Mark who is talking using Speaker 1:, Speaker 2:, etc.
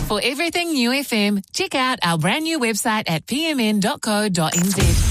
Speaker 1: For everything New FM, check out our brand new website at pmn.co.nz.